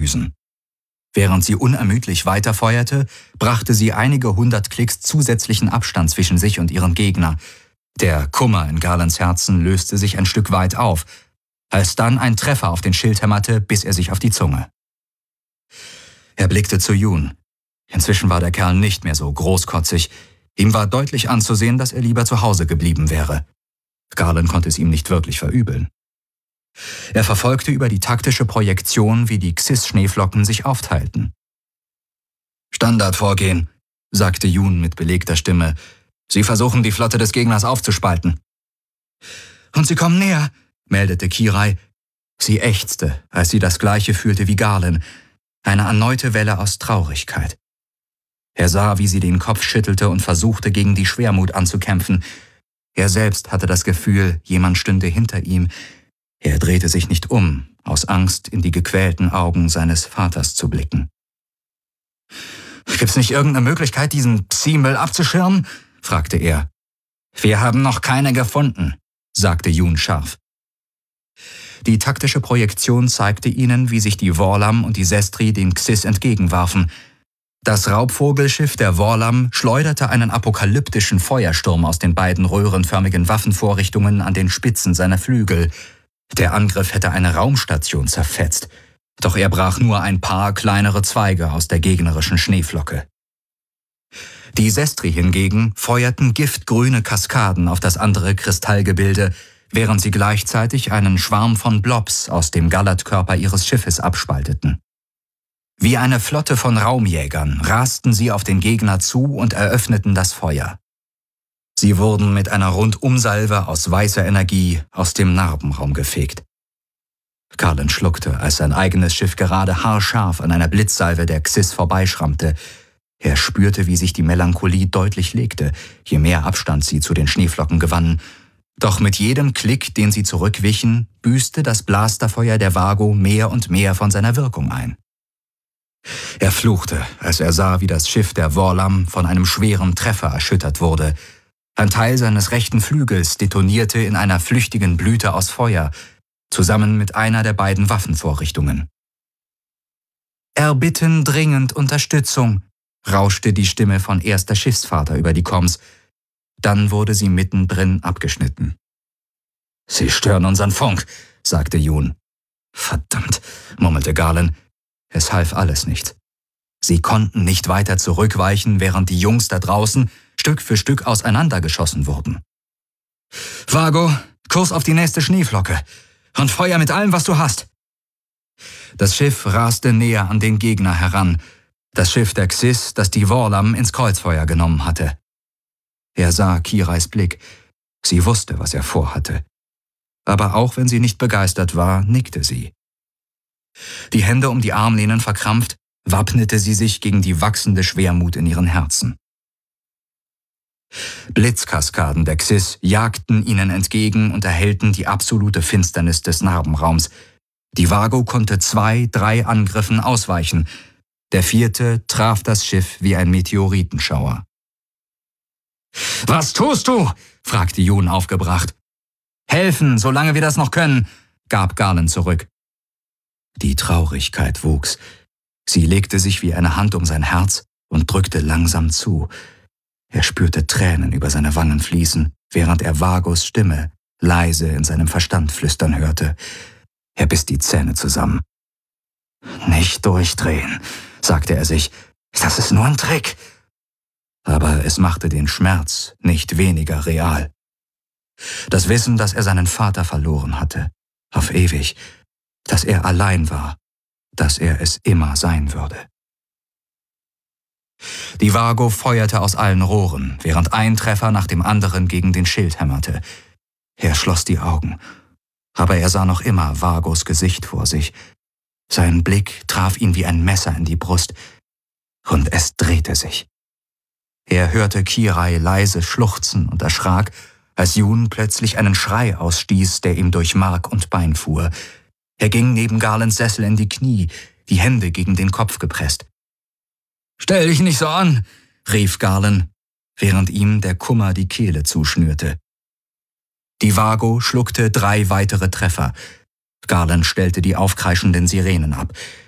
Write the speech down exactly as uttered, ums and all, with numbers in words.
Düsen. Während sie unermüdlich weiterfeuerte, brachte sie einige hundert Klicks zusätzlichen Abstand zwischen sich und ihren Gegner. Der Kummer in Garlands Herzen löste sich ein Stück weit auf, als dann ein Treffer auf den Schild hämmerte, biss er sich auf die Zunge. Er blickte zu Yoon. Inzwischen war der Kerl nicht mehr so großkotzig. Ihm war deutlich anzusehen, dass er lieber zu Hause geblieben wäre. Garland konnte es ihm nicht wirklich verübeln. Er verfolgte über die taktische Projektion, wie die Xyz-Schneeflocken sich aufteilten. »Standardvorgehen«, sagte Yoon mit belegter Stimme. »Sie versuchen, die Flotte des Gegners aufzuspalten.« »Und sie kommen näher«, meldete Kirai. Sie ächzte, als sie das Gleiche fühlte wie Garland. Eine erneute Welle aus Traurigkeit. Er sah, wie sie den Kopf schüttelte und versuchte, gegen die Schwermut anzukämpfen. Er selbst hatte das Gefühl, jemand stünde hinter ihm. Er drehte sich nicht um, aus Angst in die gequälten Augen seines Vaters zu blicken. »Gibt's nicht irgendeine Möglichkeit, diesen Psi-Müll abzuschirmen?« fragte er. »Wir haben noch keine gefunden«, sagte Yoon scharf. Die taktische Projektion zeigte ihnen, wie sich die Worlam und die Sestri den Xyz entgegenwarfen. Das Raubvogelschiff der Worlam schleuderte einen apokalyptischen Feuersturm aus den beiden röhrenförmigen Waffenvorrichtungen an den Spitzen seiner Flügel. Der Angriff hätte eine Raumstation zerfetzt, doch er brach nur ein paar kleinere Zweige aus der gegnerischen Schneeflocke. Die Sestri hingegen feuerten giftgrüne Kaskaden auf das andere Kristallgebilde, während sie gleichzeitig einen Schwarm von Blobs aus dem Gallertkörper ihres Schiffes abspalteten. Wie eine Flotte von Raumjägern rasten sie auf den Gegner zu und eröffneten das Feuer. Sie wurden mit einer Rundumsalve aus weißer Energie aus dem Narbenraum gefegt. Garland schluckte, als sein eigenes Schiff gerade haarscharf an einer Blitzsalve der Xyz vorbeischrammte. Er spürte, wie sich die Melancholie deutlich legte, je mehr Abstand sie zu den Schneeflocken gewannen. Doch mit jedem Klick, den sie zurückwichen, büßte das Blasterfeuer der Vago mehr und mehr von seiner Wirkung ein. Er fluchte, als er sah, wie das Schiff der Worlam von einem schweren Treffer erschüttert wurde. Ein Teil seines rechten Flügels detonierte in einer flüchtigen Blüte aus Feuer, zusammen mit einer der beiden Waffenvorrichtungen. »Erbitten dringend Unterstützung«, rauschte die Stimme von erster Schiffsvater über die Comms. Dann wurde sie mittendrin abgeschnitten. »Sie stören unseren Funk«, sagte Yoon. »Verdammt«, murmelte Garland. Es half alles nichts. Sie konnten nicht weiter zurückweichen, während die Jungs da draußen Stück für Stück auseinandergeschossen wurden. »Vago, Kurs auf die nächste Schneeflocke und Feuer mit allem, was du hast!« Das Schiff raste näher an den Gegner heran, das Schiff der Xyz, das die Worlam ins Kreuzfeuer genommen hatte. Er sah Kirais Blick. Sie wusste, was er vorhatte. Aber auch wenn sie nicht begeistert war, nickte sie. Die Hände um die Armlehnen verkrampft, wappnete sie sich gegen die wachsende Schwermut in ihren Herzen. Blitzkaskaden der Xyz jagten ihnen entgegen und erhellten die absolute Finsternis des Narbenraums. Die Vago konnte zwei, drei Angriffen ausweichen. Der vierte traf das Schiff wie ein Meteoritenschauer. »Was tust du?« fragte Yoon aufgebracht. »Helfen, solange wir das noch können«, gab Garland zurück. Die Traurigkeit wuchs. Sie legte sich wie eine Hand um sein Herz und drückte langsam zu. Er spürte Tränen über seine Wangen fließen, während er Vagos Stimme leise in seinem Verstand flüstern hörte. Er biss die Zähne zusammen. »Nicht durchdrehen«, sagte er sich. »Das ist nur ein Trick.« Aber es machte den Schmerz nicht weniger real. Das Wissen, dass er seinen Vater verloren hatte, auf ewig, dass er allein war, dass er es immer sein würde. Die Vago feuerte aus allen Rohren, während ein Treffer nach dem anderen gegen den Schild hämmerte. Er schloss die Augen, aber er sah noch immer Vagos Gesicht vor sich. Sein Blick traf ihn wie ein Messer in die Brust, und es drehte sich. Er hörte Kirai leise schluchzen und erschrak, als Yoon plötzlich einen Schrei ausstieß, der ihm durch Mark und Bein fuhr. Er ging neben Garlands Sessel in die Knie, die Hände gegen den Kopf gepresst. »Stell dich nicht so an«, rief Garland, während ihm der Kummer die Kehle zuschnürte. Die Vago schluckte drei weitere Treffer. Garland stellte die aufkreischenden Sirenen ab.